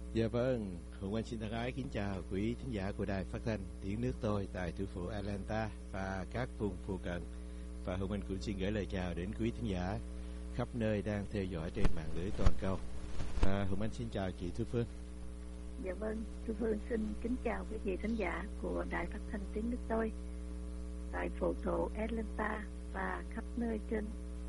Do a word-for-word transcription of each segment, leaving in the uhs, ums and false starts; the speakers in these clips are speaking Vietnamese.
Dạ vâng, Hùng Anh xin thân ái kính chào quý thính giả của đài phát thanh Tiếng Nước Tôi tại thủ phủ Atlanta và các vùng phụ cận. Và Hùng Anh cũng xin gửi lời chào đến quý thính giả khắp nơi đang theo dõi trên mạng lưới toàn cầu. À, Hùng Anh xin chào chị Thu Phương. Dạ vâng, Thu Phương xin kính chào quý vị thính giả của đài phát thanh Tiếng Nước Tôi tại phủ thổ Atlanta và khắp nơi trên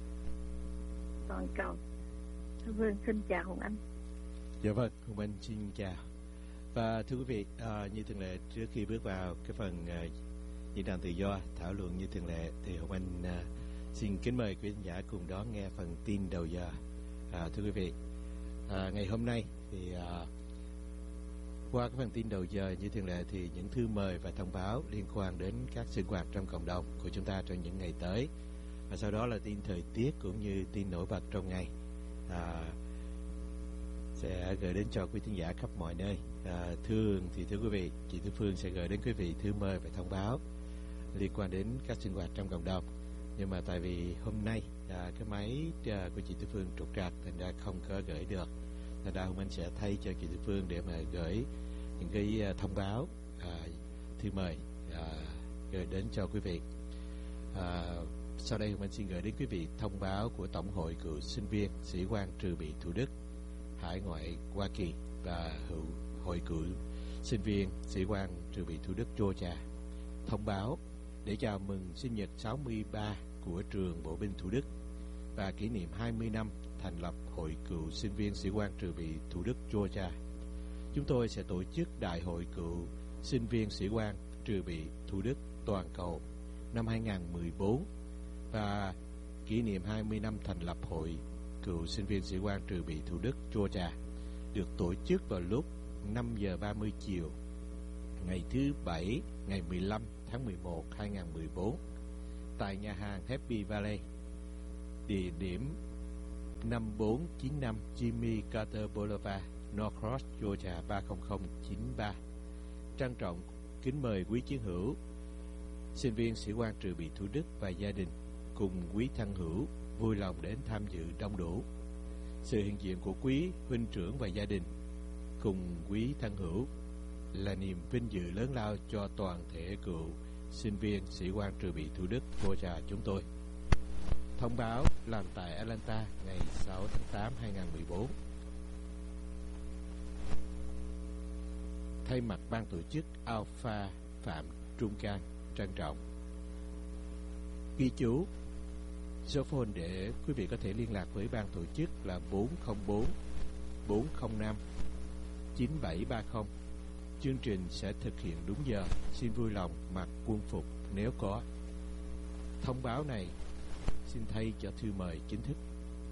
toàn cầu. Thu Phương xin chào Hùng Anh. Dạ vâng, Hùng Anh xin chào. Và thưa quý vị, à, như thường lệ trước khi bước vào cái phần à, diễn đàn tự do thảo luận như thường lệ thì Hùng Anh à, xin kính mời quý khán giả cùng đón nghe phần tin đầu giờ. À, thưa quý vị, à, ngày hôm nay thì à, qua cái phần tin đầu giờ như thường lệ thì những thư mời và thông báo liên quan đến các sinh hoạt trong cộng đồng của chúng ta trong những ngày tới, và sau đó là tin thời tiết cũng như tin nổi bật trong ngày à, sẽ gửi đến cho quý thính giả khắp mọi nơi. À, thường thì thưa quý vị, chị Thu Phương sẽ gửi đến quý vị thư mời và thông báo liên quan đến các sinh hoạt trong cộng đồng. Nhưng mà tại vì hôm nay à, cái máy à, của chị Thu Phương trục trặc thành ra không có gửi được, thành ra hôm anh sẽ thay cho chị Thu Phương để mà gửi những cái à, thông báo à, thư mời à, gửi đến cho quý vị. À, sau đây hôm anh xin gửi đến quý vị thông báo của Tổng hội cựu sinh viên sĩ quan trừ bị Thủ Đức hải ngoại Hoa Kỳ và hữu hội cựu sinh viên sĩ quan trừ bị Thủ Đức Georgia thông báo để chào mừng sinh nhật sáu mươi ba của trường bộ binh Thủ Đức và kỷ niệm hai mươi năm thành lập hội cựu sinh viên sĩ quan trừ bị Thủ Đức Georgia. Chúng tôi sẽ tổ chức đại hội cựu sinh viên sĩ quan trừ bị Thủ Đức toàn cầu năm hai không một bốn và kỷ niệm hai mươi năm thành lập hội cựu sinh viên sĩ quan trừ bị Thủ Đức Georgia được tổ chức vào lúc năm giờ ba mươi chiều ngày thứ Bảy, ngày mười lăm tháng mười một năm hai không một bốn tại nhà hàng Happy Valley, địa điểm năm bốn chín năm Jimmy Carter Boulevard, Norcross, Georgia ba không không chín ba. Trân trọng kính mời quý chiến hữu sinh viên sĩ quan trừ bị Thủ Đức và gia đình cùng quý thân hữu vui lòng đến tham dự đông đủ. Sự hiện diện của quý huynh trưởng và gia đình cùng quý thân hữu là niềm vinh dự lớn lao cho toàn thể cựu sinh viên sĩ quan trừ bị Thủ Đức Georgia chúng tôi. Thông báo làm tại Atlanta ngày sáu tháng tám năm hai không một bốn. Thay mặt ban tổ chức, Alpha Phạm Trung Can trân trọng ghi chú số phone để quý vị có thể liên lạc với ban tổ chức là bốn không bốn bốn không năm chín bảy ba không. Chương trình sẽ thực hiện đúng giờ. Xin vui lòng mặc quân phục nếu có. Thông báo này xin thay cho thư mời chính thức.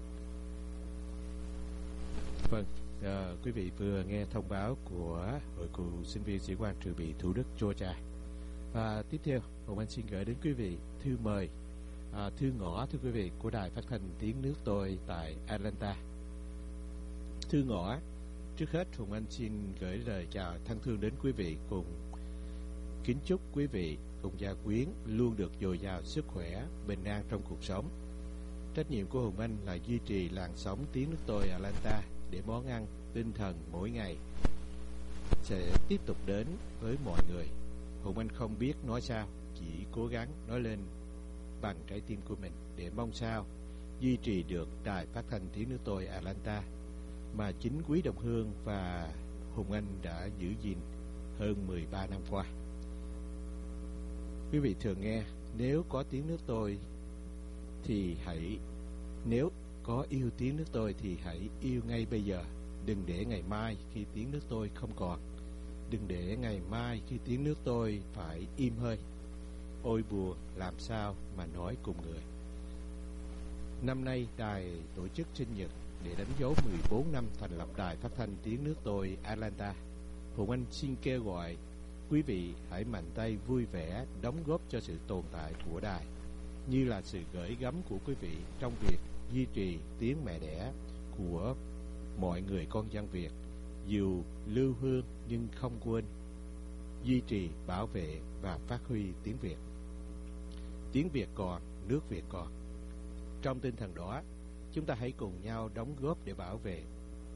Vâng, à, quý vị vừa nghe thông báo của hội cựu sinh viên sĩ quan trừ bị Thủ Đức Georgia. Và tiếp theo, Hồng Anh xin gửi đến quý vị thư mời, à, thư ngõ thưa quý vị của đài phát thanh Tiếng Nước Tôi tại Atlanta. Thư ngõ, trước hết Hồng Anh xin gửi lời chào thân thương đến quý vị, cùng kính chúc quý vị cùng gia quyến luôn được dồi dào sức khỏe, bình an trong cuộc sống. Trách nhiệm của Hồng Anh là duy trì làn sóng Tiếng Nước Tôi Atlanta để món ăn tinh thần mỗi ngày sẽ tiếp tục đến với mọi người. Hồng Anh không biết nói sao, chỉ cố gắng nói lên bằng trái tim của mình để mong sao duy trì được đài phát thanh Tiếng Nước Tôi Atlanta mà chính quý đồng hương và Hồng Anh đã giữ gìn hơn mười ba năm qua. Quý vị thường nghe, nếu có tiếng nước tôi thì hãy nếu có yêu tiếng nước tôi thì hãy yêu ngay bây giờ, đừng để ngày mai khi tiếng nước tôi không còn, đừng để ngày mai khi tiếng nước tôi phải im hơi. Ôi buồn làm sao mà nói cùng người. Năm nay đài tổ chức sinh nhật để đánh dấu mười bốn năm thành lập đài phát thanh Tiếng Nước Tôi Atlanta. Hùng Anh xin kêu gọi quý vị hãy mạnh tay vui vẻ đóng góp cho sự tồn tại của đài, như là sự gửi gắm của quý vị trong việc duy trì tiếng mẹ đẻ của mọi người con dân Việt, dù lưu hương nhưng không quên duy trì, bảo vệ và phát huy tiếng Việt. Tiếng Việt còn, nước Việt còn. Trong tinh thần đó, chúng ta hãy cùng nhau đóng góp để bảo vệ.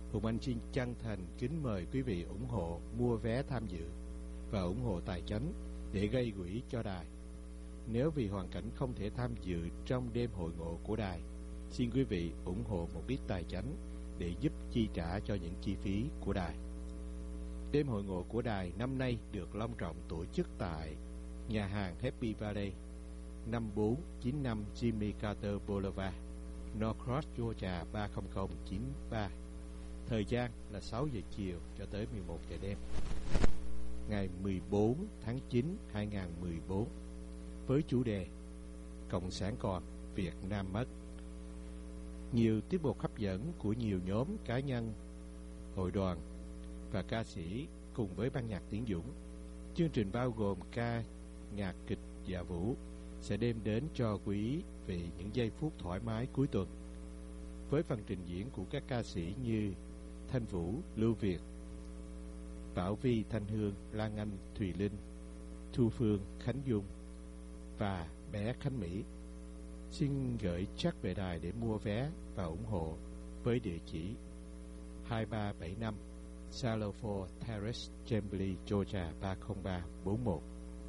Hùng Anh xin chân thành kính mời quý vị ủng hộ mua vé tham dự và ủng hộ tài chánh để gây quỹ cho đài. Nếu vì hoàn cảnh không thể tham dự trong đêm hội ngộ của đài, xin quý vị ủng hộ một ít tài chánh để giúp chi trả cho những chi phí của đài. Đêm hội ngộ của đài năm nay được long trọng tổ chức tại nhà hàng Happy Valley, năm bốn chín năm Jimmy Carter Boulevard, Norcross, Georgia ba không không chín ba. Thời gian là sáu giờ chiều cho tới mười một giờ đêm, ngày mười bốn tháng chín hai nghìn không trăm mười bốn, với chủ đề Cộng sản còn, Việt Nam mất. Nhiều tiết mục hấp dẫn của nhiều nhóm cá nhân, hội đoàn và ca sĩ cùng với ban nhạc Tiến Dũng. Chương trình bao gồm ca nhạc kịch dạ vũ sẽ đem đến cho quý vị về những giây phút thoải mái cuối tuần, với phần trình diễn của các ca sĩ như Thanh Vũ, Lưu Việt, Bảo Vi, Thanh Hương, Lan Anh, Thùy Linh, Thu Phương, Khánh Dung và bé Khánh Mỹ. Xin gửi check về đài để mua vé và ủng hộ với địa chỉ hai ba bảy năm Saloford Terrace, Chambly, Georgia ba không ba bốn một.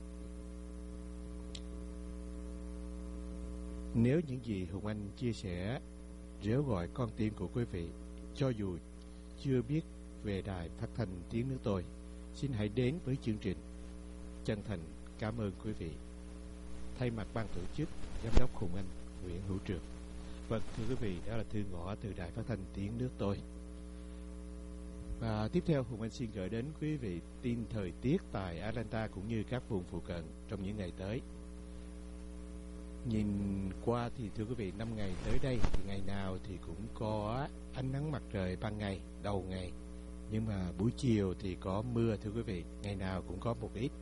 Nếu những gì Hùng Anh chia sẻ réo gọi con tim của quý vị, cho dù chưa biết về đài phát thanh Tiếng Nước Tôi, xin hãy đến với chương trình. Chân thành cảm ơn quý vị. Thay mặt ban tổ chức, Giám đốc Hùng Anh, Nguyễn Hữu Trường. Vâng, thưa quý vị, đó là thư ngõ từ đài phát thanh Tiếng Nước Tôi. Và tiếp theo, Hùng Anh xin gửi đến quý vị tin thời tiết tại Atlanta cũng như các vùng phụ cận trong những ngày tới. Nhìn qua thì thưa quý vị, năm ngày tới đây thì ngày nào thì cũng có ánh nắng mặt trời ban ngày, đầu ngày. Nhưng mà buổi chiều thì có mưa thưa quý vị, ngày nào cũng có một ít.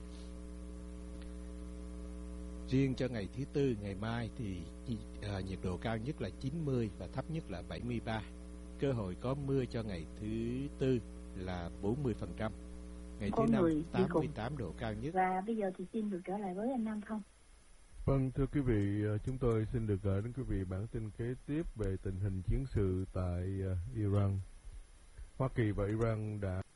Riêng cho ngày thứ Tư, ngày mai thì à, nhiệt độ cao nhất là chín mươi và thấp nhất là bảy mươi ba. Cơ hội có mưa cho ngày thứ Tư là bốn mươi phần trăm. Ngày thứ Năm tám mươi tám độ cao nhất. Và bây giờ thì xin được trở lại với anh Nam không? Vâng, thưa quý vị, chúng tôi xin được gửi đến quý vị bản tin kế tiếp về tình hình chiến sự tại Iran. Hoa Kỳ và Iran đã